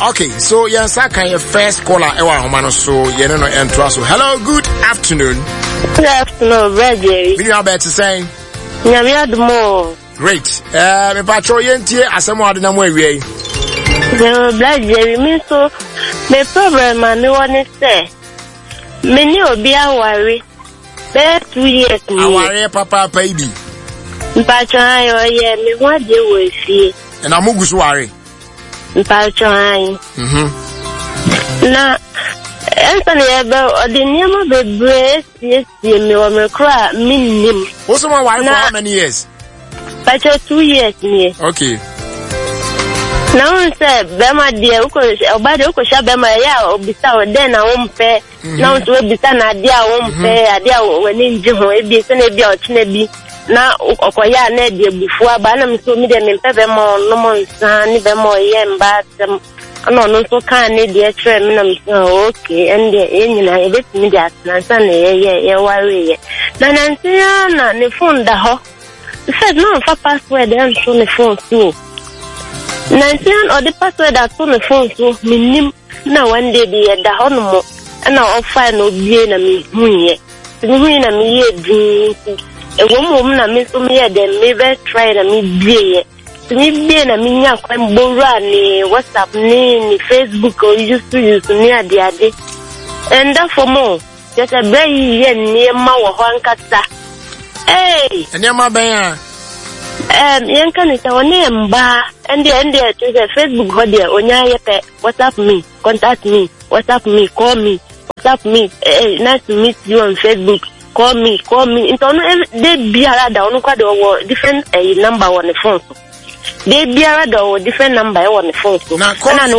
Okay, so yes, I can your first caller so you know enter so hello, good afternoon. Good afternoon, Reggie. What are you about to say? More. Great. Me patro yentie asemo ade na mo awie. The black Jerry me so the problem I want to say. Me ni obi aware. Be 2 years me. Aware papa baby. Patro ayo ye me wa de we fie. Na mugu so ware. Patro ayo. Na Anthony ebe odi niam bebre sie me wa me kra minnim. Wo so ma ware for how many years? Patro 2 years me. Okay. Now say bema dia uko obade uko sha bema ya obisa ode na wo mpe na so obisa na dia wo mpe adia wani nji ho ebi se na ebi otne bi na okoya na dia bufu aba na mso mi de me mpe bema no mo nsa ni bema ye mba tem no no so kan ne dia tre me na mso okay and enyina ebetimi dia atnansa na ye ware ye na nansi ya na ne phone da ho said no fa password and so ne phone too. Nansian or the password that on the phone so minim na one day the da hono and now offer no be na me huye. Me na me ye din. E wo mo na me so me dem me be try na me be. Me be na me nya kwan bora ni WhatsApp ni Facebook or use ni ade. And that for more just a very ye near ma wo hankata. Hey, and your ma yanka ni tawane mba ende to the Facebook hodia onya yepe WhatsApp me, contact me, WhatsApp me, call me, WhatsApp me. Nice to meet you on Facebook. Call me. Into no they biara da onu kwa do different number on the phone. They biara da different number on the phone. Na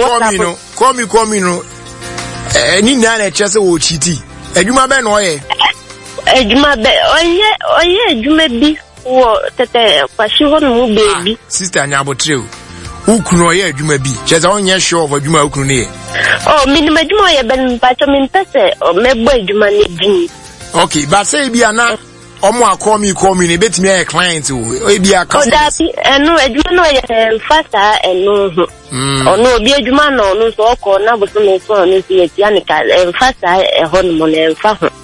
call me no. Ni na chese wo chiti. Ejuma be no ye. Ejuma be oye ejuma bi. Wo tete kwashi hono mu baby sister nya abotre ukunu oye adwuma bi cheza onye sure of adwuma ukunu ne oh minimum adwuma ye ben pacho min pese mebo adwuma ne din. Okay, but say bi ana omo call me ne betimi aye client o e bi aka o da bi enu adwuma no ye fasta enu ho ono obi adwuma no no so ko na bo so me so no si ye tianika fasta e hono mo ne fa ho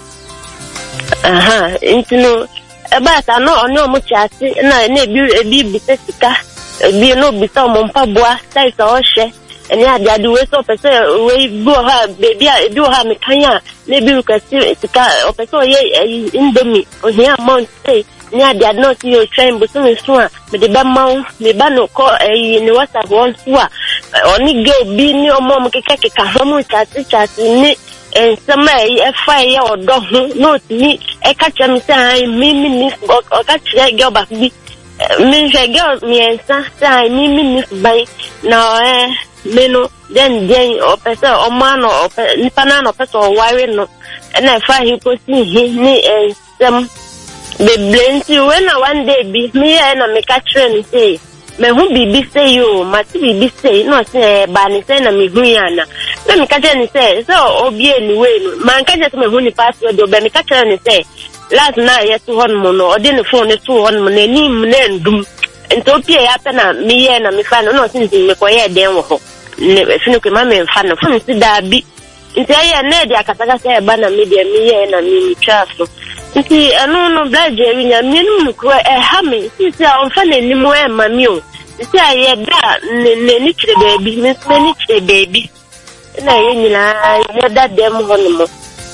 intino But I know much chassis, and I be bisesika, be no bisa mompaboa, say so she, and ya do so we go her baby, do her mekanya, maybe you can see sika, or so ye indomie, or here mount say, near did not see your train, but soon swan, but the bamount, the bano call in the WhatsApp one swa, only go be no mom keke kahamu chassis, and some fire or dog not me a catch me say me or catch that girl back me a girl me and say me by now meno then or person or man or nipanan or person or wiring no and I find he put me and some the blame when I one day be me and I make a train say me who be say you must be say no say bani say na me huyana let me catch any say so obi anyway man catch me who ni password obi me catch any say last night yes to one mono or the phone to one mono ni mnendum ento pia ya na me ye na me fa no since me koye den wo ne finu ke ma me fa no fun si da bi nti ya na dia kasaka say ba na me dia me ye na me traso nti anu no blaje winya me no kro ha me si on fa na ni mo e ma mi o si aye da ne kire baby me ni kire baby na ye nyina ye da dem hono mo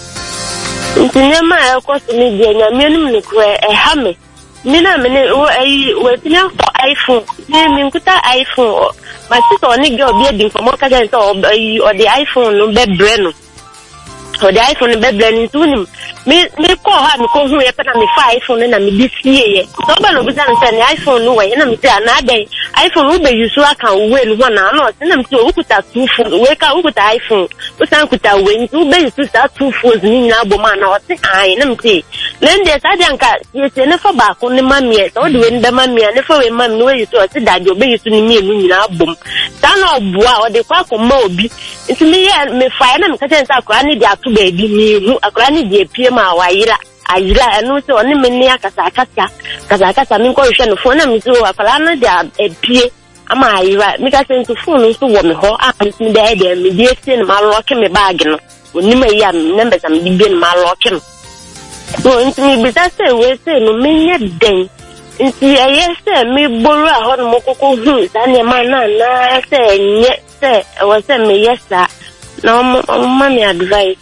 nti nyama e ko so ni dia nya me no kro ha me ni na me we tinya iPhone me nkuta iPhone ma si so ni girl bi edin for ka jan so o the iPhone no be brand o the iPhone be brand tunim me ko ha me ko hu ye na me fa iPhone na me disie ye so ba no bi san say iPhone no we na me say na dai iPhone wo be use aka we no na no na me say wo kuta two phone we ka wo kuta iPhone wo san kuta we wo be use that two phones ni na bo ma na o say ai na me say len de sa de anka ye say ne fa ba ko ne ma me so de we nda ma me ne fa we ma me no we use o say da de o be use ni me ni na bom ta na oboa o de kwa ko ma obi nti me ye me fa na me ka say akra ni de atu baby ni hu akra ni de pie ma wayira ayira enu so oni me ni akasa min ko hwe no fo na mi so akra na de epie ama ayira me ka say to phone so wo me ho am me dey me dey say na lock me bag no oni ma ya numbers am di be na lock no so into me be say we say no me nye den into yes say me boru a ho no mokoko hu sa ne ma na say nye say we say me yes na ma me advice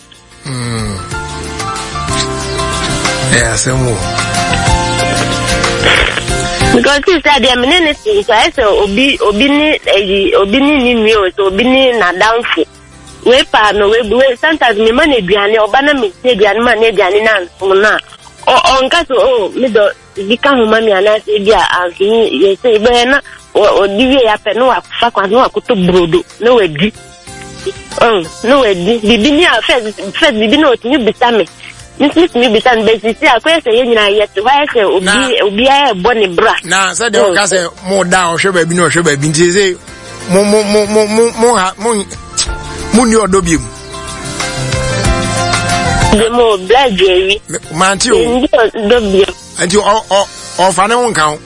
yeah same because he said there many things so I say obi ni mi o so obi ni na downfall we pa no we sometimes me man eduane oba na me eduane man eduane na nso na o nka so me do bi ka ho mami ana se bia anki ye say be na o diwe ya pe no afa kwa no akoto brodo no we di no we di bibi ni a first bibi no tini bitame Miss me be stand basic see akwa say ye nyina yet why say obi aye boni bra na say dey o ka say mo da o hwe ba bi no hwe ba bi nti say mo ni odobiem de mo black jerry manti o odobiem anti o fa ne won kan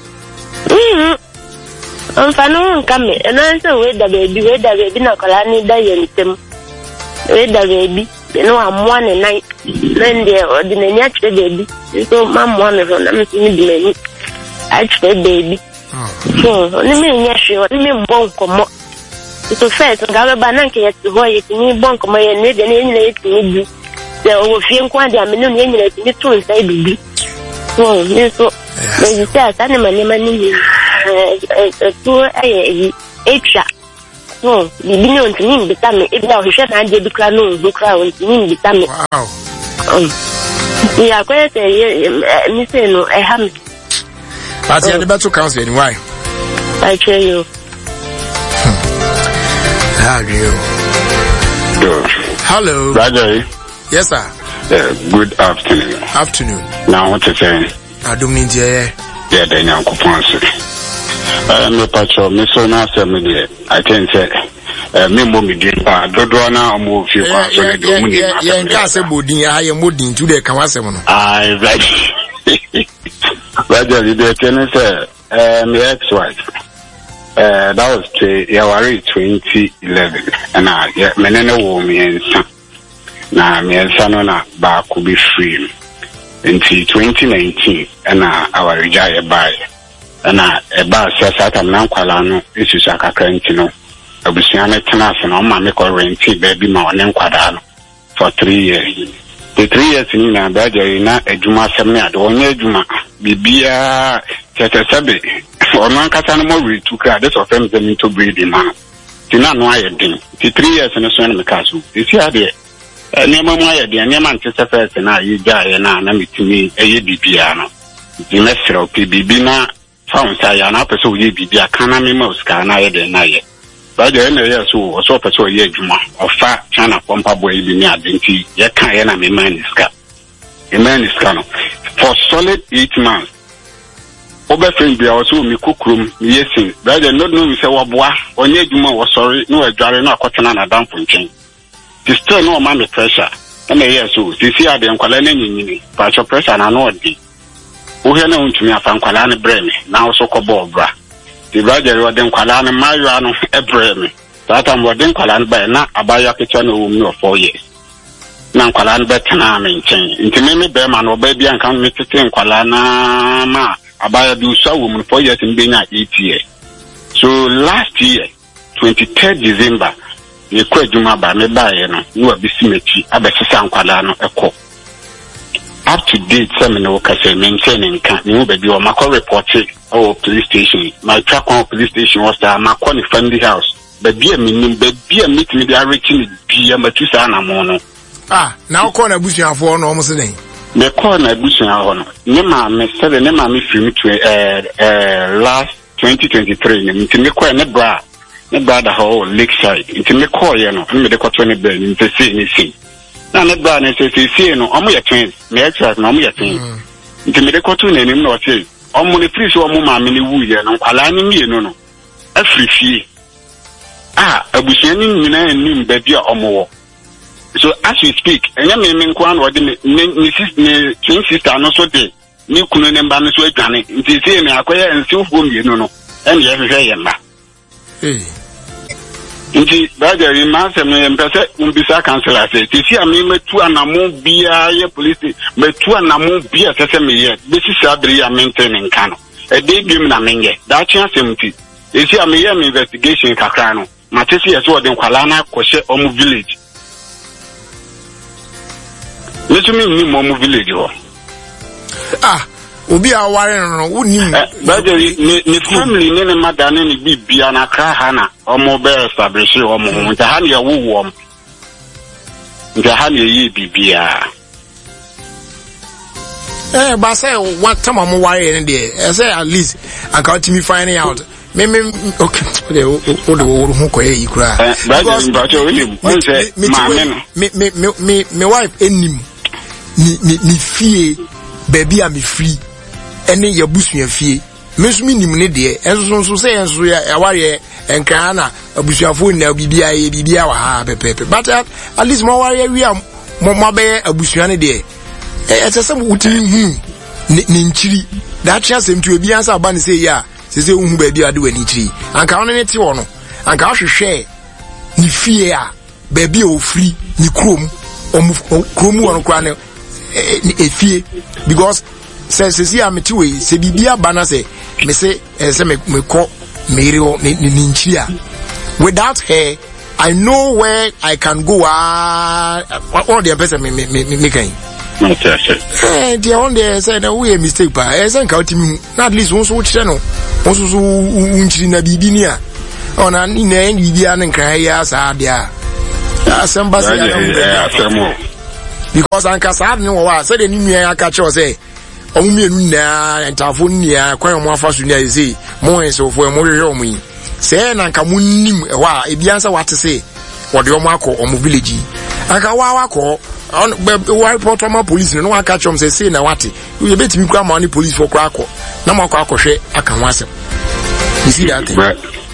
on fa no won kan me na say we da baby na kola ni da ye ntem we da baby no am one night then the ordinary actually baby so mam one of them me di me actually baby so ni me nya hwe ni me mbon komo to first nga ba na nke yet ho yet ni bon komo ye ne de ne nyina yet ni bi se o fie nkwa de amene ne nyina yet ni to inside bibi so ni so me say asane mane ni to aye extra no, bibi no ntini mbitame ebia ohwehwe na ade bi kra no nkra o ntini mbitame wow ya kwa say mi say no I have but you the better counsel anyway I tell you how are you hello Raja yes sir good afternoon now what you saying adum ni je yeah dey nyankopon so me pacho me so na say me dey I think say me mo me dey pa dodo na omo fi kwa so le do mu ni ye nka say bodin ya ye modin tu dey kan wasem no right Raja you dey tell say me ex-wife that was January 2011 and me nene wo me ensa na me ensa no na ba ku be free until 2019 and our rejaya buy and eba sasa na nkwala no isu akaka nti no abusia me tena se no ma me ko renti baby ma one nkwada no for 3 years the 3 years ni na baja na adwuma sem ne ade onye adwuma bibia tetesebe ono ankata no mo retu kra this of them them to breed ma tina no ayedin the 3 years no so na me kaso isi ade nema mo ayedin nema ntese first na yi jae na mitimi eye bibia no di mesro bibi na found say na person we bibia kana me mouse kana ye de na ye ba de na ye so person ye adwuma ofa chana pompa boy bi ni adenti ye kan ye na me maniska no for solid 8 months oba friend bia so mi kokrom yesin ba de no me say woboa onye adwuma wo sorry no adware no akotena na dampo nchen still no man me pressure na ye so sisi ade nkwala na nyinyini pa cho pressure na no odi ohe na untumi afa nkwala ne breme na so kobo obra ti brother wo de nkwala ne mayo anu ebreme tata mo de nkwala ne ba na abaya kecha na wo mu 4 years na nkwala ne betena me nchen ntimi me be ma no ba bia nkan me tete nkwala na ma abaya bi usa wo mu 4 years mbenya 8 years so last year 23rd December ye kwa juma ba me ba ye no no abisimechi abesesa nkwala no eko up to date some no kase maintaining can you be o makọ report or police station my track on police station was that makọ ni family house baby a meet me dey reaching bi am tu sa na mo no na okọ na busuafo no omo se den me call na busuafo no ne ma me sele ne ma me film to last 2023 nti me call ne bra da ho lakeside nti me call ye no me de kwato ne bra nti se ni si na ne bra ne se no omo ye twins me exercise na omo ye twins nti me de kwato ne nim na o se omo ne free so omo ma me ne wu ye no kwala ni mie no afri fie abusuani nyina nim ba bia omo wo so as we speak enya me nkwa na odi ne twin sister no so de ni kunu ne mba no so adwane nti se me akoye nsi ufo mie no en ye hwehwe ye mba Nti baje ri ma se me mpese mbisa councilor say ti si ami metu anamo bia ye police metu anamo bia sese me ye be si sadri ya maintain nka no e dey bim na menye da chia semti e si ami ye investigation kakra no matesi ye so de nkwala na kohye omu village metumi ni omu village ho obi a ware no wonim baje ni family ne madane ni bibia na kra ha na omo be establish omo ho nta ha ne ya wo nta ha ne yi bibia but say what time am ware ne there say at least I got me finding out me okay o ho ko yi kura baje baje me wife enim ni fie baby am free ene yabusua fie mesumi nim ne de enso say enso ya ware enkan na abusuafo na bibia wa ha pepepe but at least mo ware wi am mo be abusua ne de etesem utimi hu ni nchiri da chance mtu obi ansa aba ne say ya se hu baby ade wani nchiri anka won ne te wo no anka hwehwe ni fie a baby o free ni krom won kra ne efie because says see am ti we se bibia bana say me say me ko meri ni nchia without her I know where I can go all the person me kan they on there said we a mistake pa say ka otimi at least won so chire no won so unchiri na bibi ni a ona ni na bibia ne kan ya sa dia asamba say because anka sad ni wa say the new year aka cho say omumienu na entafo nia kwan mo afa so nia say mo enso fo mo hwehwe omu yi say na nka munnim e wa ebiansa wate say wode omo akọ omo village aka wa akọ wa report omo police no aka chom say na wate you betimi kwa ma ni police for kwa akọ na mo akọ akọhwe aka ho asem you see that thing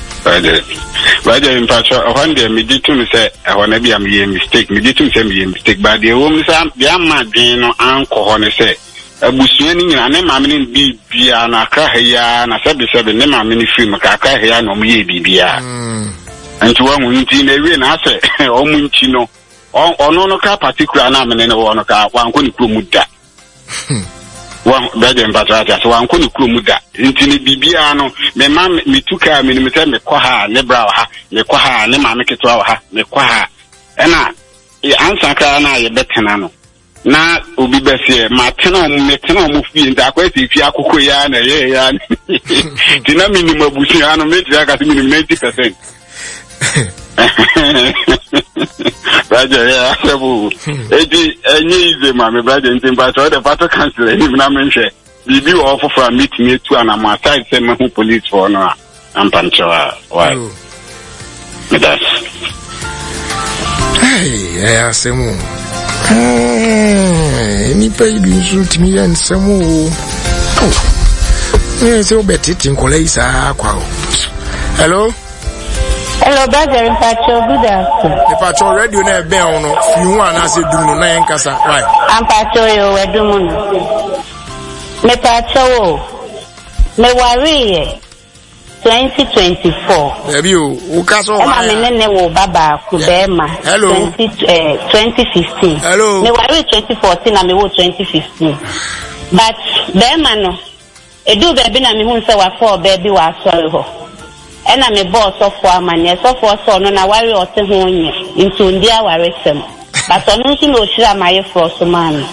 Baje impacho ahonde meditum say ahona bia me mistake meditum say me mistake but the woman say bia ma dwen no anko ho ne say abusua ni nyina ne maame ne bibia na aka hia na sebe ne maame ne film ka aka hia no mo ye bibia anti wa nti na wie na ase omu nchi no ono no ka particular na me ne wo no ka wanko ne kuro mu da wan baje mpatata so wanko ne kuro mu da nti ne bibia no me ma me tuka me ne mete me kwa ha ne bra ha me kwa ha ne maame ketwa ha me kwa ha ena ansa ka na ye betena no na obi bese matena mu fie nta akwati fie akoko ya na ye ya tina minimum abusu ano meti aka ti minimum 90%. Baje ya sabu eji enye ize ma me baje ntimba so the pato cancel ni na menhwe bibi wo ofofra meet me tu ana ma side say me hu police for no ampanchoa why medas hey ya semu ni pay bi shoot me and semu so betiti nkola isa kwa hello brother Mpacho, good afternoon. Mpacho radio na ebe ono fi hu ana se dum no na yen kasa right Mpacho yo wedum no me Mpacho o me worry 2024 ebi o kaso wa me nene wo baba ku be ma 2015 hello me worry 2014 na me wo 2015 but be ma no edu be bi na me hu se wa for be bi wa sorry ho ena me boss of amane so for so no na worry ote ho onye into ndia worry sem but onu nso no shira maye for so man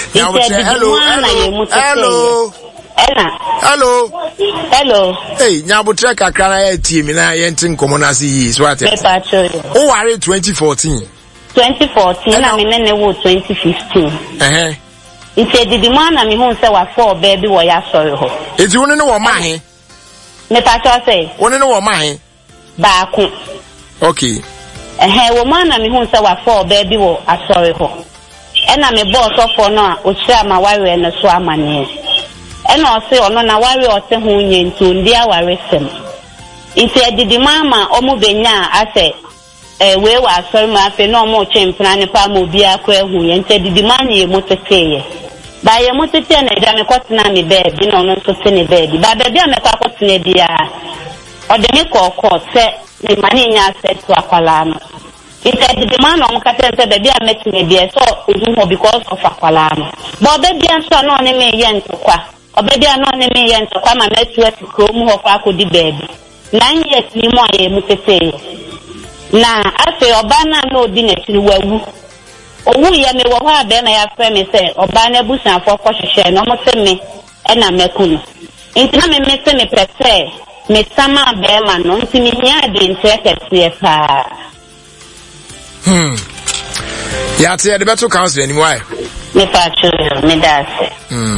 hello hey nyabutre kakra na ya tie mi na ye ntin komo na si yi so ate o worry 2014 na me nene wo 2015 Ite didi mwana mi hu se wa for baby wo ya sorry ho eti woni ne wo ma he me pa cho say woni ne wo ma he ba ku okay wo mwana mi hu se wa for baby wo asori ho ena me boss of no a o chia ma ware na so amane ena o se ono na ware o te hu nye ntu ndi aware sem ite didi mama o mu benya ase we wa asori ma afi no mo chempna ne pa mo bia kwa hu ye nte didi mama ye moteteye ba ye motete na ida me kwatena me bed no no so te ne bed ba bed a me kwa kwatena bia ɔde me kɔkɔ sɛ me mane nya access to akwala no instead the man on kata sɛ baabi a metime deɛ sɛ ohu because of akwala no but ɔbɛ bia nso na ɔne me yɛ ntokwa ɔbɛ bia na ɔne me yɛ ntokwa ma metu ati krom hɔ kɔ akɔdi baabi 9 years ni mo ayɛ mu tete na afi ɔba na na odi na tiri wawu owu ya me wɔ hɔ a bɛ na ya frɛ me sɛ ɔba na busanfo kɔ hwehwɛ no mo se me ɛna meku no ntina me se me pɛsɛ me sama bɛ ma no nti me nya de ntrɛkɛse pa ya te de beto council ani why me pa churu me da se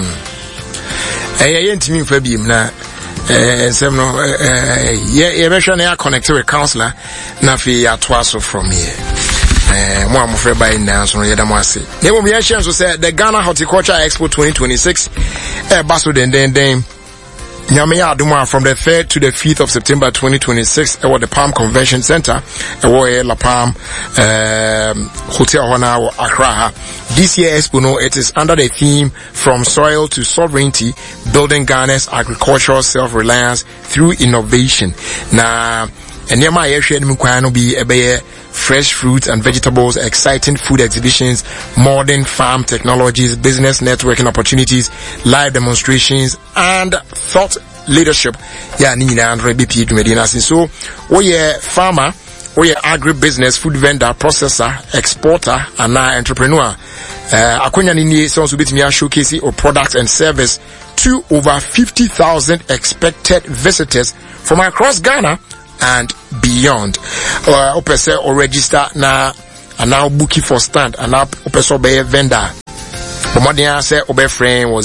ye ntimi mfa biem na ensem no ye be hwe na ya connect with counselor na fi ya to aso from here mo amofre by now so ye da mo ase ne mo ye share so say the Ghana Horticulture Expo 2026 baso den Nyamia Aduma from the 3rd to the 5th of September 2026 at the Palm Convention Center at La Palm Hotel Hona Accra. This year Expo, it is under the theme From Soil to Sovereignty, Building Ghana's Agricultural Self-Reliance Through Innovation. Now, Nyama Yeshe Mkwano be a fresh fruits and vegetables, exciting food exhibitions, modern farm technologies, business networking opportunities, live demonstrations, and thought leadership. Yeah, Nina and BP Medina. So, farmer, agribusiness, food vendor, processor, exporter, and entrepreneur. Akonya Nini sounds with me showcase or product and service to over 50,000 expected visitors from across Ghana and beyond. Opese or register na now booking for stand and now opese be vendor. Bomadian say obe friend was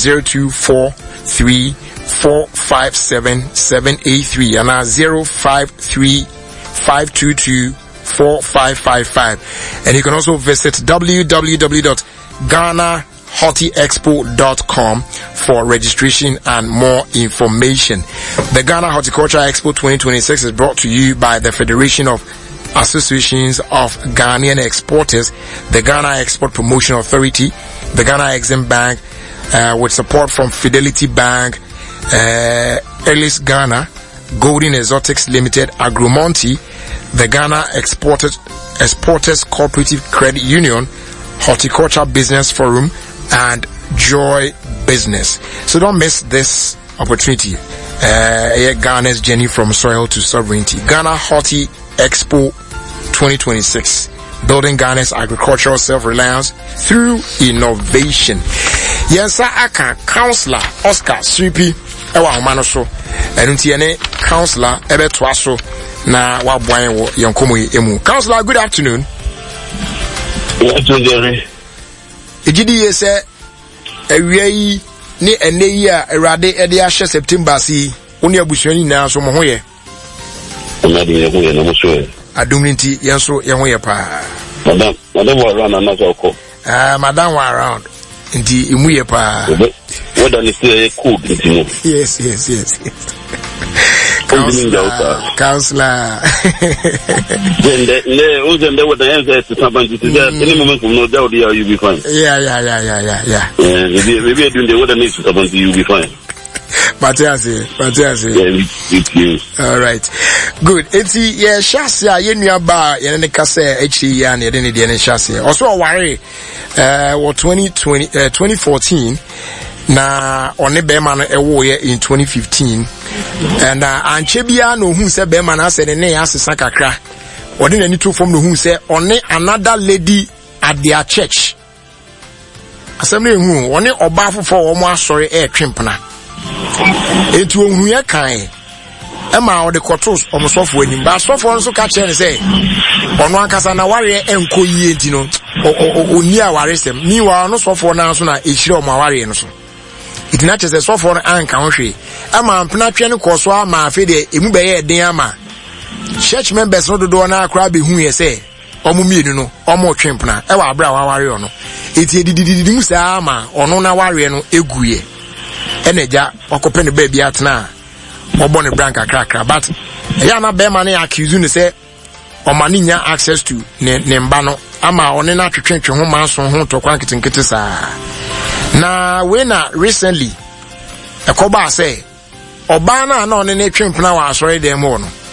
0243457783 and now 0535224555. And you can also visit www.GhanaHortiExpo.com for registration and more information. The Ghana Horticulture Expo 2026 is brought to you by the Federation of Associations of Ghanaian Exporters, the Ghana Export Promotion Authority, the Ghana Exim Bank, with support from Fidelity Bank, Ellis Ghana, Golden Exotics Limited, Agromonti, the Ghana Exporters Cooperative Credit Union, Horticulture Business Forum, and Joy Business. So don't miss this opportunity. Ghana's journey from soil to sovereignty. Ghana Horti Expo 2026. Building Ghana's agricultural self-reliance through innovation. Yes, I can Counselor Oscar Sripi Ewa Humanoso. And Untiene Counselor Ebe Twaso na Wabwain wo Yankomo Emu. Counselor, good afternoon. Ejidi say ewiai ni eneyi a Awurade e de ahye September si woni abusuani na so mo hoye adumnti yenso ye hoye pa madam wa around na so ko madam wa around nti imu ye pa what dan say cool nti yes Counselor. Then what the answer to somebody to that any moment from no doubt you'll be fine. Yeah. Maybe I doing the what I need to somebody you'll be fine. But yes. All right. Good. It's Shasia Yenya Ba Yen Kase HE and Yedeni Shasia. Also worry 2014 na one Beman Ewoye in 2015 and Anchebia no who said Beman has said ne as Sakakra or didn't any two from the who said only another lady at their church assembly who only Obafu for almost sorry air trimpana it will who kind Emma or the quarters almost off winning but so for also catch and say on one casana warrior and co ye no or near warisem meanwhile no so for now so na issue my warrior so it not just so for an country ama mpna twa ne koso ama afede emu be ye den ama church members no do na akra be hu ye say omo mienu no omo twempna e wa abra wa ware no eti didididi mu sa ama ono na ware no eguye eneja okope ne ba bia tena obo ne brank akra but ya na be ma ne accuse ne say omani nya access to ne mba no ama one na twetwetwe ho manso ho to kwa nkete saa na we na recently ekoba say oba na one ne twempna wa asori dem ho no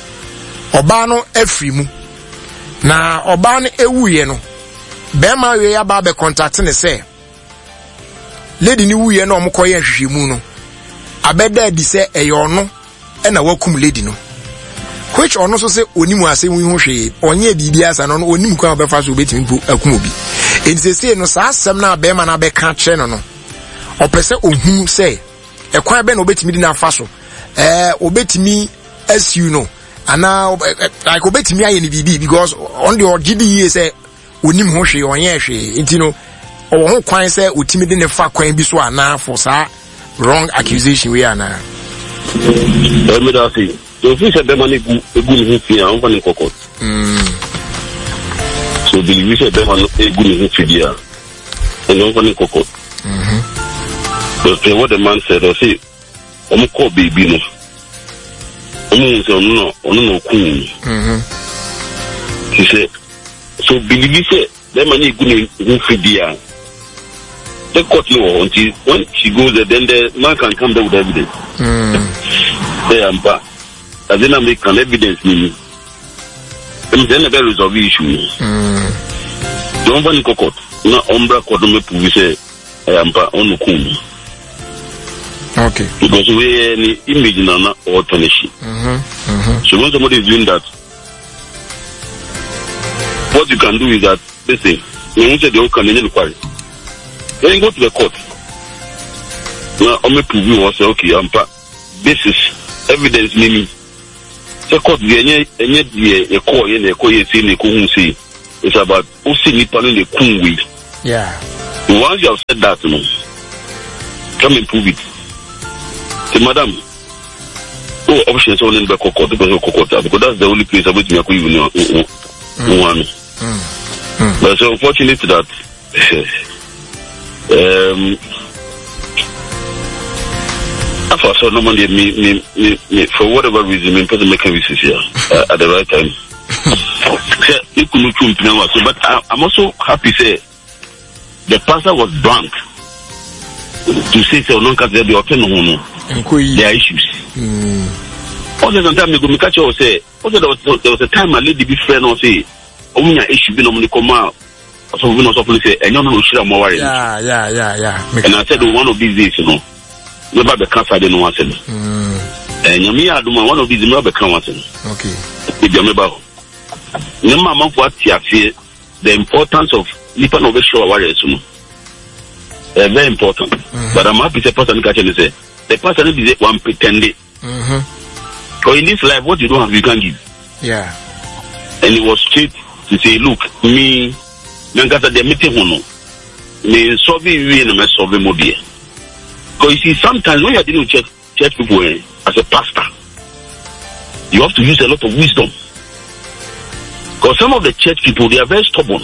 Oba no efri mu. Na oba no ewuye no. Bema we ya ba be contact ne say. Lady ni wuye no omokoye hwehwemu no. Abeda di say eyo no e na wakum lady no. Which ono so say onimu ase wi ho hwe onye bibia asa no onimu kwa obefa so obetimi bu akum obi. Enti say no sa asem na bema na be ka kire no no. Opese ohunu say ekwan be na obetimi di na afa so. Obetimi as you know. And now like obetimi aye ni bibi because on the GDE say onim ho hwe onye hwe. Enti no o ho kwan say otimi di ne fa kwan bi so ana for sa wrong accusation we are now. So if you said the money good here, I'm going to court. So we said the money good here, and I'm going to court. But what the man said, I say, I'm call baby no. No cool. He said, so believe you said the money good here. The court no until when she goes there, then the man can come there with evidence. There I'm back. I didn't make an evidence me. Then the resolve the issue. Don't want to court. No umbra court me prove say I am pa on the cool. Okay. Because we any image na or tarnish. So when somebody is doing that, what you can do is that listen, you want to the Canadian inquiry. Then you go to the court. Now I may prove you say okay, I'm pa. This is evidence me. The court the any call in the call see it's about who see me panel the cool with. Yeah. Once you have said that, you know, come and prove it. Say, madam, options only in the court because that's the only place I would make you one. But so unfortunate that so normally me for whatever reason me person make a here at the right time. But I'm also happy say the pastor was blank to say so non there are issues. Also sometimes me go catch you say also there was a time my lady be friend or say omunya issue be normally come out so we not suppose say and no shira more worry. Yeah. And I said one of these days, you know, never the cancer they no want to. And Yami Aduma one of these never become one. Okay. If you remember, Nema man for the importance of Nipa no be sure warriors, you know. Very important. But I'm happy the person catching say the person is one pretending. So in this life, what you don't have, you can give. Yeah. And it was straight to say, look, me, Nankasa de meeting hono, me solve we na me solve more dear. Because you see, sometimes when you are dealing with church people as a pastor, you have to use a lot of wisdom. Because some of the church people, they are very stubborn.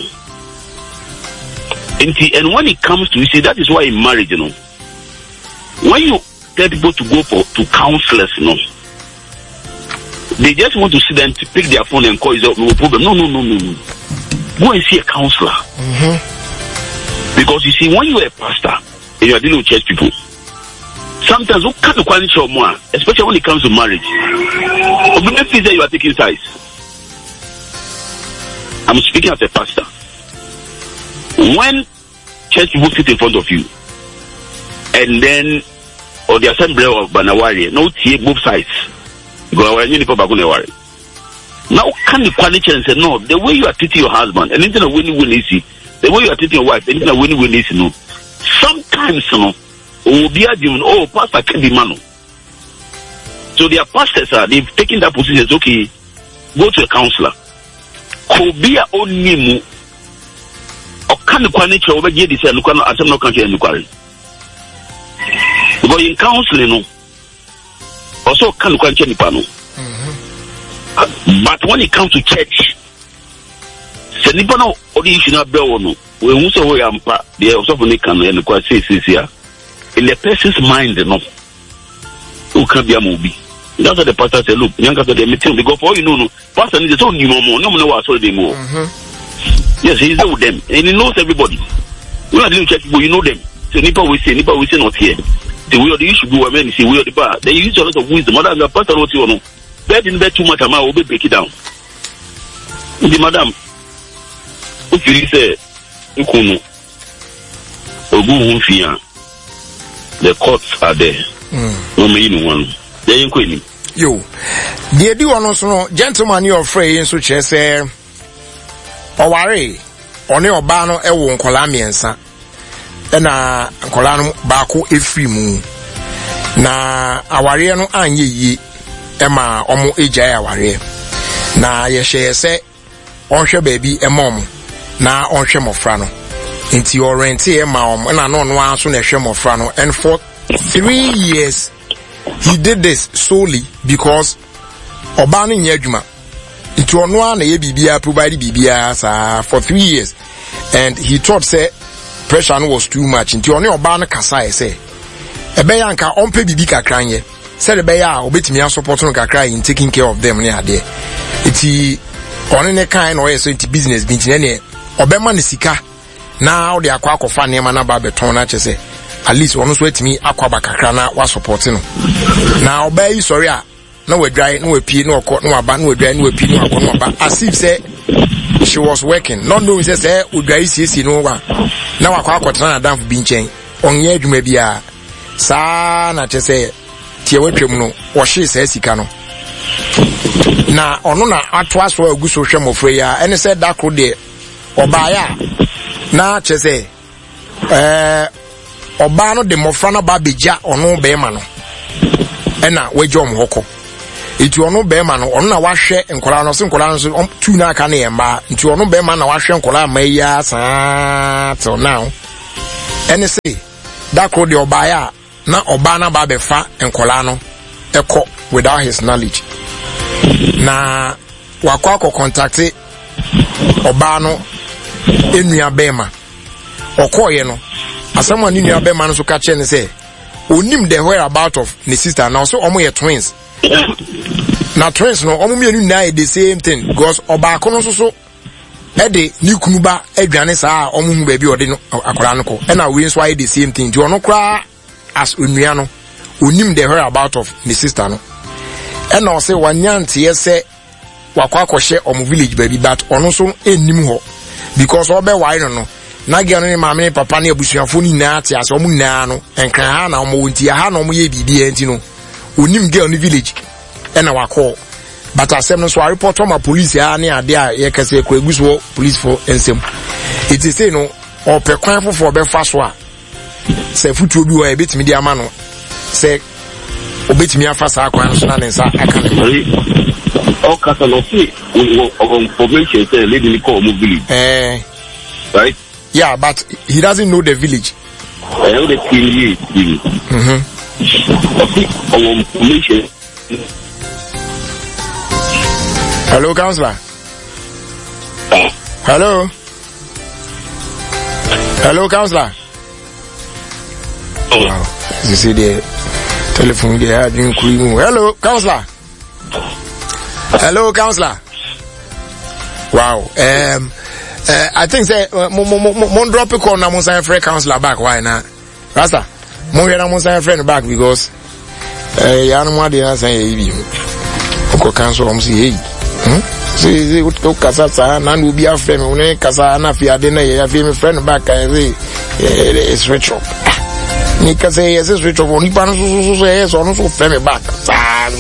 And when it comes to, you see, that is why in marriage, you know, when you tell people to go to counselors, you know, they just want to sit there and to pick their phone and call it no problem. No. Go and see a counselor. Because you see, when you are a pastor and you are dealing with church people, sometimes you can't quality show more, especially when it comes to marriage. You are taking sides. I'm speaking as a pastor. When church people sit in front of you, and then or the assembly of Banawari, no take both sides. Go away, now can you quality and say no? The way you are treating your husband, and anything a win-win easy. The way you are treating your wife, anything a win-win easy. No, sometimes no, will be arguing. Oh, pastor can be man. So their pastors they've taken that position. Okay, go to a counselor. Could be a own nimu. Or can the quality over here? This and no no country and inquiry. Because in counseling, no, also can quality any panel. But when it comes to church, say nipa no odi issue na be no we hu say we ampa the also for can and quite say here in the person's mind no who can be a movie. That's what the pastor say, look, young after the meeting because for you know pastor needs so new more no what so they more. Yes, he's there with them and he knows everybody. We are doing church people, you know them. So nipa we say not here. The way the issue go when you see we are the bar. They use a lot of wisdom. Other than the pastor what you know. bed in bed too much amount will be break it down. The madam, if you say, Ukunu, Ogu, the courts are there. No meaning one. They ain't quitting. Yo, the do also gentleman you're afraid so say Oware on your bano ewo nkola miensa na nkola no baako efri mu na aware no anye yi ema omo eja aware na ye hye se onhwe baabi emom na onhwe mofra no nti orenti ema om na no no aso na hwe mofra no, and for 3 years he did this solely because Obani Nyajuma into one na ye bibia provide bibia for 3 years, and he thought say pressure was too much into only Obana kasa say ebeyanka onpe bibi kakran ye said ebeya obetimi support no kakra in taking care of them near there iti one ne kind or so into business bi ntine obema ne sika na o de akwa akofa ne ma na ba beton na chese at least one so etimi akwaba kakra na wa support no na obey sorry a na we dry na we pie na okọ na aba na we dry na we pie na okọ na aba, as if say she was working, not knowing say we dry CC no wa na wa kwa akọtena na damp bi nchen onye adwuma bia sa na chese tie wetwem no wo hye say sika no na ono na atwa so aguso hwe mofre ya ene say dakro de obaya na chese oba no de mofra na ba beja ono be ma no ena wejom hoko iti ono be ma no ono na wahwe nkola no se nkola no so tu na aka na yemba nti ono be ma na wahwe nkola ma ya sa till now ene say dakro de obaya na oba na ba be fa nkola no eko without his knowledge na wakwa ko contact oba no enua be ma okoye no asama ni nua be ma no so ka che ne say onim the whereabout of the sister now, so omo ye twins na twins no omo mienu na the same thing because obaako no so ede ni kunuba adwane saa omo hu ba bi ode no akora no ko na we nso aye the same thing di ono kra as onua no onim the whereabout of the sister no na o say wanyante ye se wakwa akɔhye omo village ba bi but ono so ennim ho because obe wai no na gya no ni maame ni papa ni abusuafo ni na ate ase omu na no enkran ha na omo wonti ha na omo ye bibi enti no onim girl ni village na wakɔ but asem no so report to ma police ha ni ade a ye kase ko eguso police for ensem it is say no opekwan fofo be fa so a se futuo bi wa e betimi di ama no se obetimi afa sa akwan so na ne nsa aka ne o kasa no fi o information say lady ni call omo village right. Yeah, but he doesn't know the village. I know the village. Hello, counselor. Hello. Hello, counselor. Oh. Wow. You see the telephone there doing cream. Hello, counselor. Hello, counselor. Wow. I think say mon drop a call na mon say friend counselor back why na Rasta mon hear na mon say friend back because ya no mo dey say e bi ko cancel am say see what kasa sa na no bi afre me one kasa na fi ade na ya fi me friend back it's rich up ni kasa yes is rich up oni pa no so yes on so friend me back sa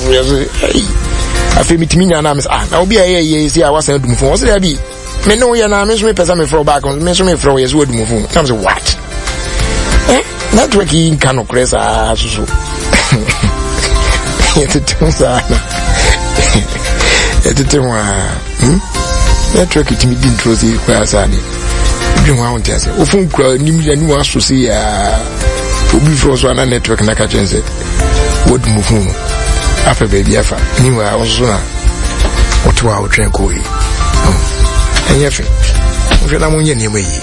afi mitimi nya na me na obi aye see I was dum fun was there bi me no ya na me so me pesa me throw back on me so me throw yes we do move am say what network in kano cresa so network it me din trosi kwa sane bi ho awon tiase ofun kura nim ya ni waso se ya obi fro so na network na ka chense we do move afa baby afa ni wa oso na oto a otwen ko yi enyefe ufena munye ni mwe.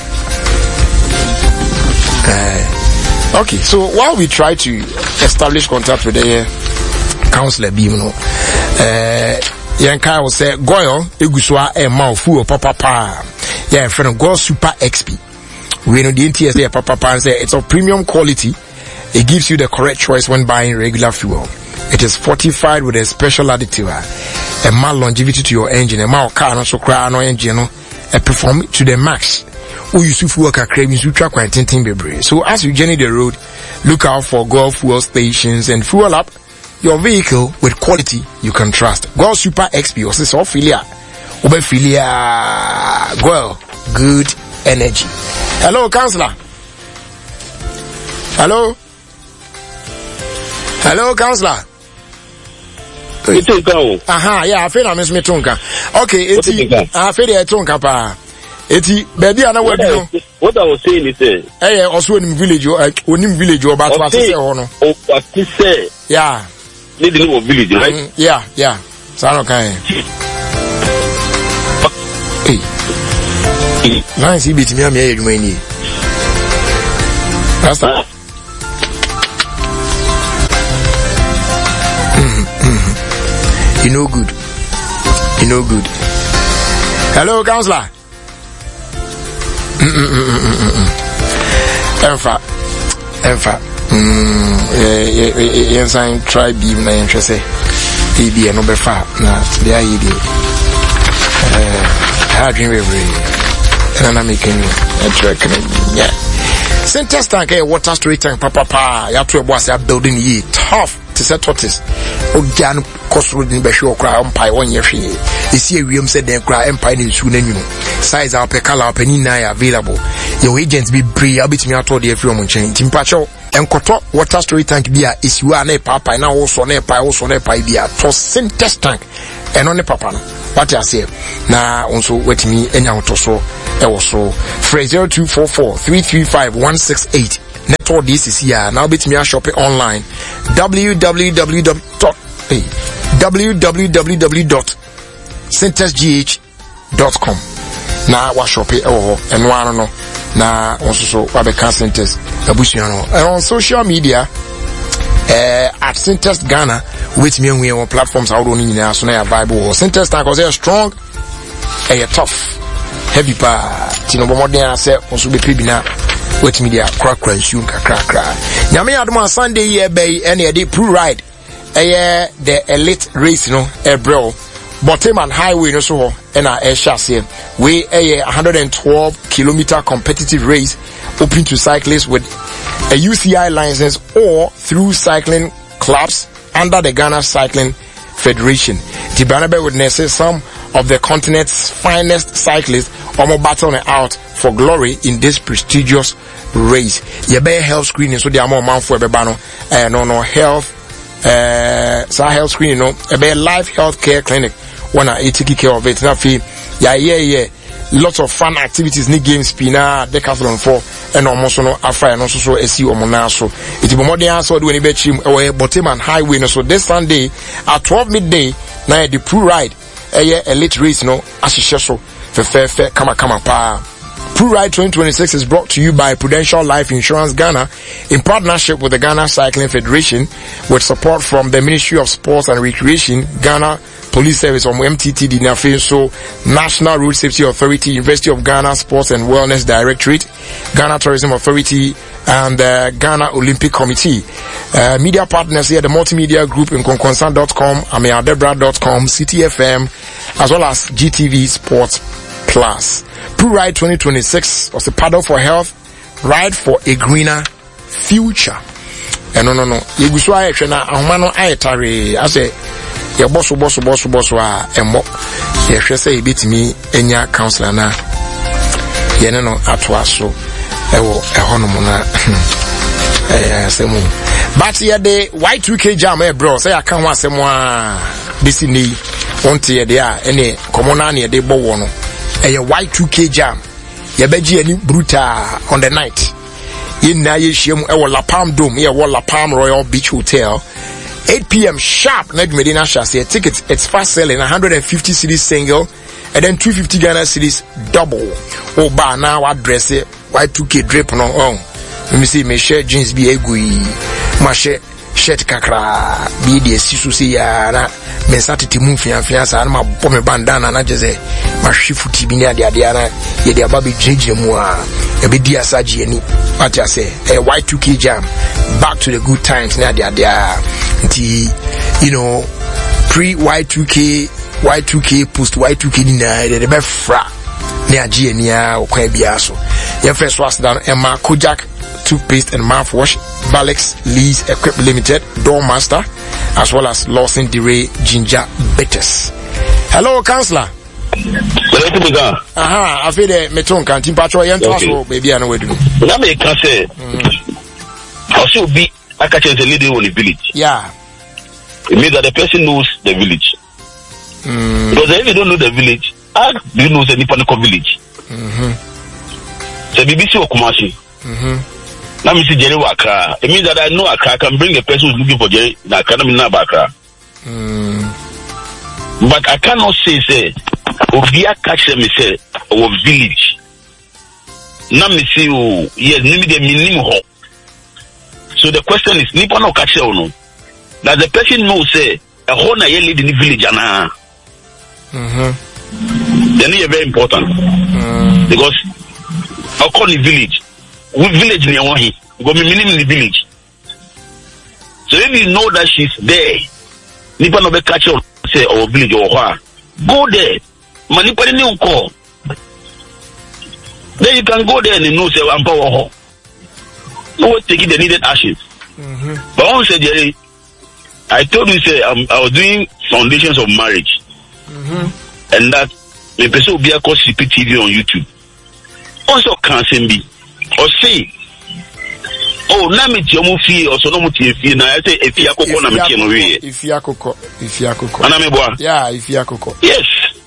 Okay, so while we try to establish contact with the counselor bi no yanka will say goyo eguswa e moufu papa yeah friend go super XP we know the NTS there papa say it's of premium quality It gives you the correct choice when buying regular fuel. It is fortified with a special additive, a more longevity to your engine, a more car, no so cry no engine, no, a perform to the max. Who you see fuel car cravings, you track one bebre. So as you journey the road, look out for Gulf fuel stations and fuel up your vehicle with quality you can trust. Gulf Super XP, or this Ophelia, Well, good energy. Hello, Councillor. Hello, Councillor. Aha, yeah, I feel I miss me tonka. Okay, I feel I tonka pa. Baby, I know what I was saying is, also in village or village or about what I say, or no? Oh, what he say? Yeah. Little village, right? Yeah. So okay. Hey. Nice, he beat me, I'm here, you that's that. You know good. Hello, Councillor. Enfa. Yes, I try being my interest. Be no befa. Na there you do. I dream every. And I'm making a track. Yeah. Syntex tank, water storage tank, papa. You have to was building ye tough. To set tortoise. Ogan cost road in Besho cry umpire 1 year. You see, William said they cry empire in soon. Size our pecala penina available. Your agents be brave. I'll be to me out of the film chain. Timpacho and Koto water storage tank beer is you are ne papa now also ne pie beer. To Syntex tank and on the papa. What I say now also wait me any out or so. Also, phrase 0244 335 168. Network this is here. Now bet me a shop it online. www.syntexgh.com. Now what shop it and one no. Now also Wabeka Syntex Abusiano. And on social media at Syntex Ghana with me on platforms out on in so now Bible Syntex tank was strong and tough. Heavy pa tino bomodern say also be pibina with media crack kakra nyame adoma Sunday here bay any day pro ride the elite race no bro Bottom Highway no so and a chassis we 112-kilometer competitive race open to cyclists with a UCI license or through cycling clubs under the Ghana Cycling Federation. The Banabe witnesses some of the continent's finest cyclists almost battling out for glory in this prestigious race. Yebe health screening, so they are more man for Bebano, no health, health screening, no, a live health care clinic. One are taking care of it. Now, yeah. Lots of fun activities, ni games, pina, decathlon for, and almost no affair, and also so SC or Monaso. It will more than answer do any bet him away Bottom Highway. So this Sunday at 12 midday, now the Pro Ride, a late race, no, Ashisho, fair, kama pa. Pro Ride 2026 is brought to you by Prudential Life Insurance Ghana in partnership with the Ghana Cycling Federation with support from the Ministry of Sports and Recreation, Ghana Police Service on MTTD Nafeso, National Road Safety Authority, University of Ghana Sports and Wellness Directorate, Ghana Tourism Authority, and the Ghana Olympic Committee. Media partners here, the Multimedia Group in Conconsan.com, AmeaDebra.com, CTFM, as well as GTV Sports Plus. Pro Ride 2026 was a paddle for health, ride for a greener future. And no. Yeguswa Echena, Ahumano Ayetare, I say, your boss, and mo, ye say, beat me, enya counselor na, yeneno atwaso, honumuna, semu. But here the Y2K jam, bro, say I can't want some this in the, on tier there, any, commonani, de bowono. A Y2K jam. Yabeji any bruta on the night. In Nayeshim, La Palm Dome, La Palm Royal Beach Hotel. 8 p.m. sharp. Ned Medina Chassis. Tickets, it's fast selling. 150 cedis single, and then 250 Ghana cedis double. Oh, bar now address it. Y2K drip no on. Let me see, my shirt jeans be a gui. My shirt kakra. Be the Sisu ya na. Men started move fiança and my bomb bandana na jese. My shifuti binya dia na. Ye dia baby jeje mua. ebedi asaji ani what I say a Y2K jam back to the good times now they you know pre Y2K post Y2K ni na the be fra ne agi ani a okwan bia so your first was down Emma Kojak toothpaste and mouthwash, Balex Lee's Equip Limited, Doormaster, as well as Lawson DeRay Ginger Bitters. Hello, Councillor. I feel the Meton can't patro yen to baby I know where to. Now me can say also be I catch the lady on the village. Yeah. It means that the person knows the village. Because if you don't know the village, how do you know the Nipaniko village? So BBC or Kumasi. Now me see Jerry Waka. It means that I know Accra can bring a person who's looking for Jerry that can be now Accra. But I cannot say Obia catch them say or village. Now me see yes, maybe the minimum. So the question is Nippon no catch or no? That the person knows say a whole na ye lead in the village ana. Then it's very important because I call the village. We village near one here. Go me meaning in the village. So if you know that she's there, Nipa no be catch her say our village or what? Go there. Manipa ni call. Then you can go there and you know say I'm power. No taking the needed actions. But I said Jerry, I told you say I was doing foundations of marriage. And that the person will be a called CPTV on YouTube. Also can't be. Or say, oh, na me tiamu fi or so no muti fi na I say if ya koko na me tiamu wi. If ya koko. Ana me boa. Yeah, if ya koko. Yes.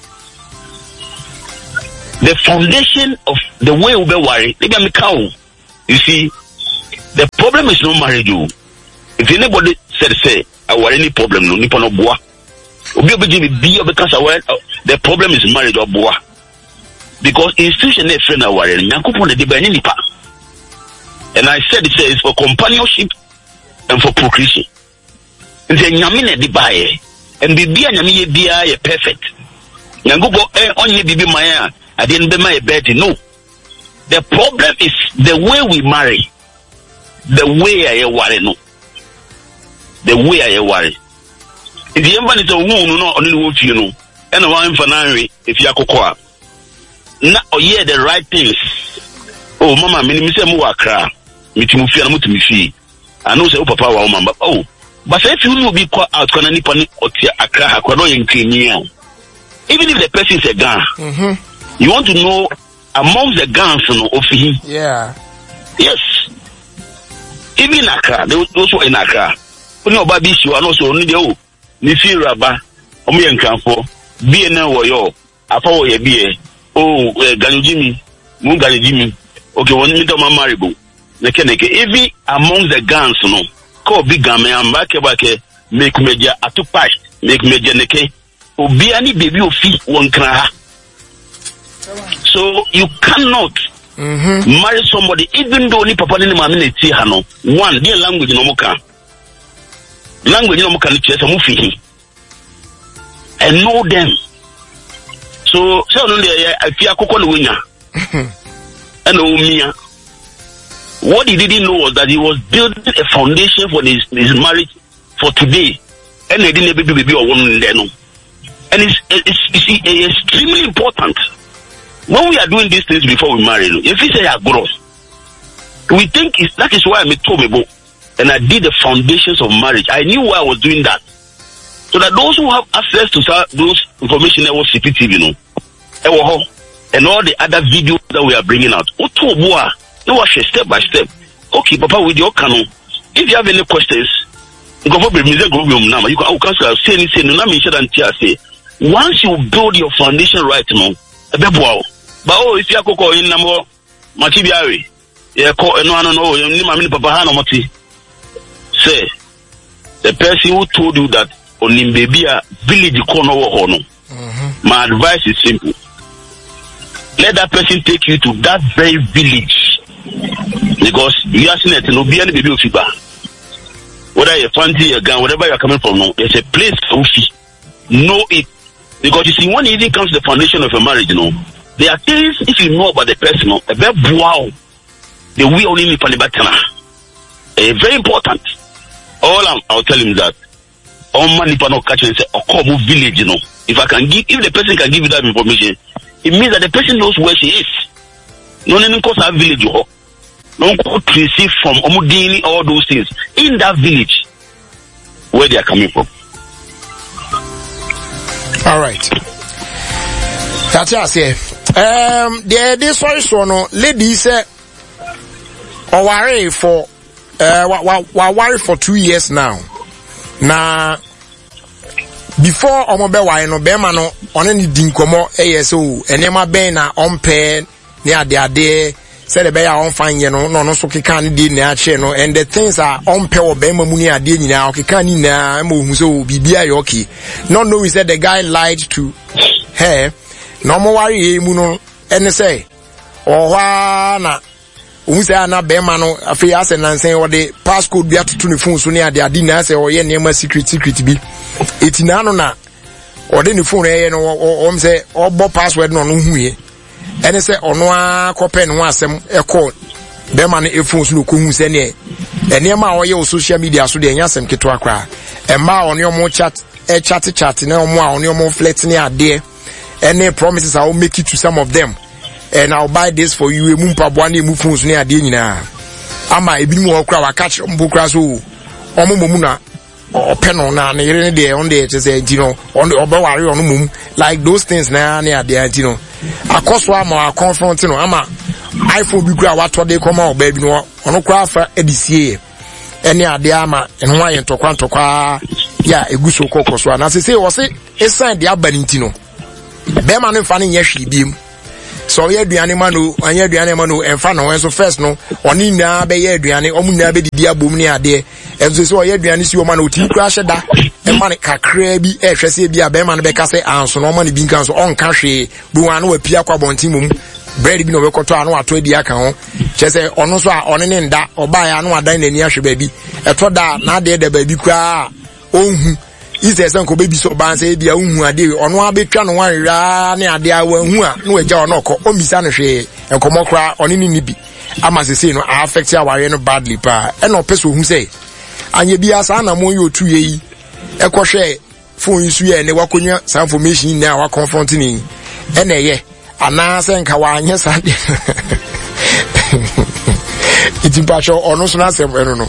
The foundation of the way we be worry, they be cow. You see, the problem is not marriage. If anybody said say I worry any problem no nipa no boa. Obi obi be because the problem is marriage or boa. Because institution is friend of worry. Nyankopon de be nipa. And I said it says for companionship and for procreation. And then nyamine de bae and bibi nyami bia ye perfect. Nyangogo onye bibi maya I didn't be my bed. No. The problem is the way we marry. The way I worry no. The way I worry. If you ever need a woman no only wolf you know. And one for if you are cocoa. Na oye the right things. Oh mama me say mo Accra. Mitimufi na mutimifi. I know say papa wa mama. Oh, but if you will be caught out kana nipa ni otia Accra akwa no yenkenia. Even if the person is a Ghana. You want to know among the Ghans no of him. Yeah. Yes. Even in Accra, those who are in Accra. When you baby issue and also only the ni fi raba omo yenkranfo bi na wo yo afa wo ye bi oh ganjimi mu ganjimi okay one meter man marriable neke even among the guns no ko big game am back make media atupai make media neke obi ani baby ofi won kran ha. So you cannot marry somebody even though ni papa ni mama na ti ha no one the language no muka ni chese mu fi and know them. So no dey afi akoko no wonya and omia. What he didn't know was that he was building a foundation for his marriage for today. And they didn't baby or one there no. And it's extremely important. When we are doing these things before we marry, if we say gross, we think that is why I told me and I did the foundations of marriage. I knew why I was doing that. So that those who have access to those information that was CPTV, and all the other videos that we are bringing out. You watch it step by step. Okay, Papa, with your canon. If you have any questions, you can say anything. Once you build your foundation right now, but if you are in number, Machibiari, say the person who told you that on Nimbebia village corner or no. My advice is simple. Let that person take you to that very village. Because you are seeing it no be any baby of fiba. Whether you're fancy a gun, whatever you're coming from, no, there's a place to know it. Because you see, when it comes to the foundation of a marriage, you know, there are things, if you know about the person, a very wow, the way only me palibatana. Very important. I'll tell him that all money no catch and say Okobo village, you know. If the person can give you that information, it means that the person knows where she is. No name cause our village, no go receive from Omudini, all those things in that village where they are coming from. All right. That's what I say. The sorry so no ladies worry for worry for 2 years now. Na before omobe wa no be ma no one ni dinkomo so enema ben na ompe ne ade said the bear on fine no so keka ni na ache no, and the things are ompe wo be ma mu ni ade nyina okeka ni na mo so bibia yo okay. Not know we said the guy lied to her. No mo worry mu no ene say ohwa na Umusa na bema no afi ase nansen wo de passcode bi atoto ne phone so ne ade na say oye nema secret bi etina no na o de ne phone ye no o say obo password no huye ene say ono akopɛ ne ho asɛm ɛkɔ bema no e phone so no ko hu se ne enema oye o social media so de nya asɛm keto akra emma ono omo chat na omo a ono omo flirt ne ade any promises I will make it to some of them. And I'll buy this for you. Mumpa bwani mufunzu ni adi nyina. Ama ebimu wakra wakatch mbukra so. Omo mumuna peno na ne yere de on de say you know on the obawari on mum like those things na ne adi you know. Akoso ama confront no ama iPhone bi kura wato de koma oba bi no ono kura fa edisie. Ene ade ama enho aye ntokwa ya eguso kokoso na se wo se esan de abanti no. Be ma no fa ne nya hwibiem. So ye aduane ma no anya aduane ma no emfa no so first no oni na be ye aduane omu na be didi abom ne ade enso so ye aduane si o ma no ti kura hyeda e ma ne kakra bi e hwese bi a be ma no be ka se anso no ma ne bi nkan so on ka hwe bu wan no apia kwa bontin mum bread bi no be koto anu ato bi aka ho chese ono so a one ne nda oba ya anu adan nani ahwe ba bi eto da na ade de ba bi kura onhu ise sen ko bebi so ban se bia unhu ade ono abetwa no wanra ne ade a wanhu a no agya ono ko omisa no hwe enkomokra oni ni bi ama se no affect aware no badly pa e no peso hu se anye bia sa na mo yo tu yi ekohwe phone su ye ne wakonya sa information na wa confront ni e na ye ana se nka wa anye sa de itimpacho ono so na se no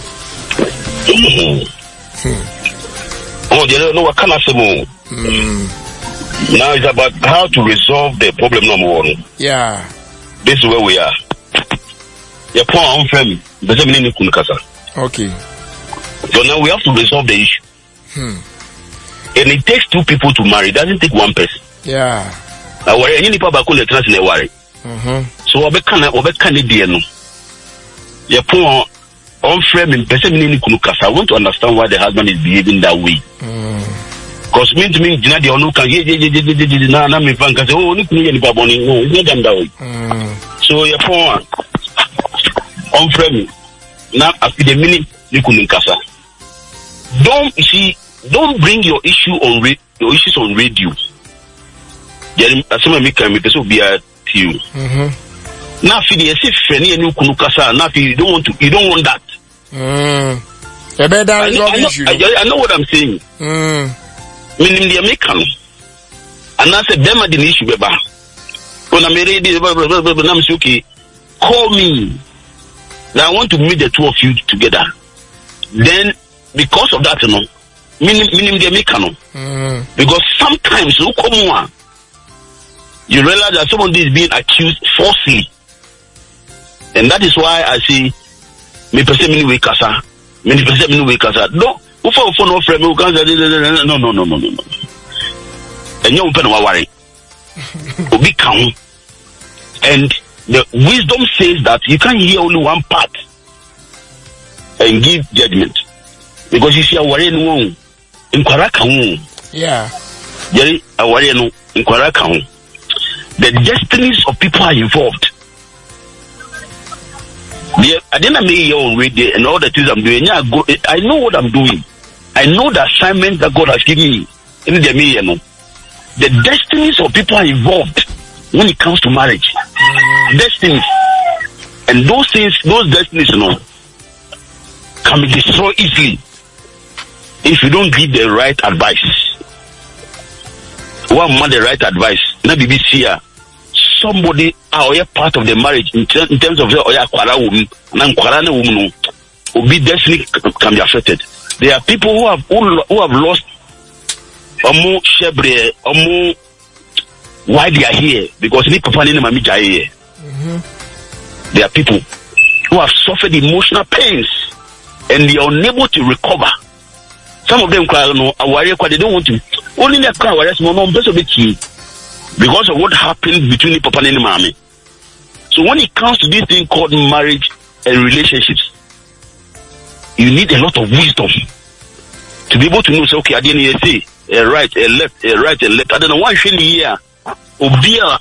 Oh, no, what can I say more? Now it's about how to resolve the problem number one. Yeah. This is where we are. Your poor own friend, okay. So now we have to resolve the issue. And it takes two people to marry. It doesn't take one person. Yeah. So your poor on frame in person I want to understand why the husband is behaving that way. Because mean to me, the onu can na me fan can say, oh, no, it's not that way. So your phone on frame now after the minute don't bring your issue on your issues on radio. Some me can person be at you. Now if you say friendly and now you don't want that. I know what I'm saying. Meaning the American. And I said, them are the issue, Beba. When I'm ready, okay, call me. Now I want to meet the two of you together. Then, because of that, you know, meaning the American. Because sometimes, you realize that somebody is being accused falsely. And that is why I say, me person mini we kasa. Many person mini we kasa. No, ufo no frame no. And you open our worry. Obi count. And the wisdom says that you can't hear only one part and give judgment. Because you see a worry no in Kwaraka. Yeah. Jerry, a worry no in Kwaraka. The destinies of people are involved. I didn't make your own radio and all the things I'm doing. I know what I'm doing. I know the assignment that God has given me. The destinies of people are involved. when it comes to marriage. Destinies. And those things, those destinies, can be destroyed easily if you don't give the right advice. One man, the right advice. Now, BBC, somebody, or part of the marriage in terms of the woman, will be destiny can be affected. There are people who have lost why they are here because there are people who have suffered emotional pains and they are unable to recover. Some of them they don't want to only because of what happened between the papa and the mommy. So when it comes to this thing called marriage and relationships, you need a lot of wisdom to be able to know, say, okay, I didn't say a right, a left, a right, a left. I don't know why should here Obia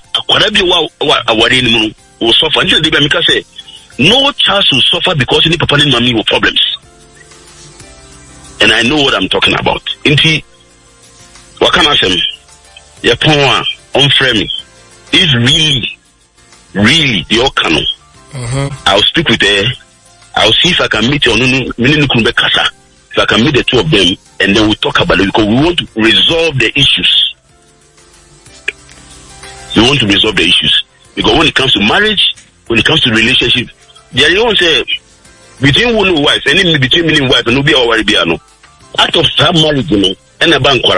will suffer. Until the Bamika say, no child will suffer because any papa and mommy will problems. And I know what I'm talking about. Inti, what can I say? Your power on framing is really your canon. I'll speak with her. I'll see if I can meet if I can meet the two of them, and then we'll talk about it because we want to resolve the issues. We want to resolve the issues because when it comes to marriage, when it comes to relationship, there you say between one and wife, and between me and wife, and no be our biano. Out of that marriage, and a bank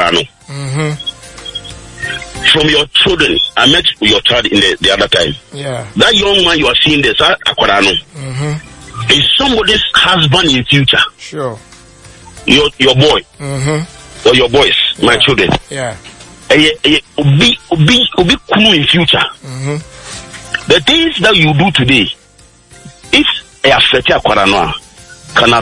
from your children, I met your child in the other time. Yeah. That young man you are seeing there, Aquarano, is somebody's husband in future. Sure. Your boy. Or your boys, my children. Yeah. Be cool in future. The things that you do today, if I affect Aquarano,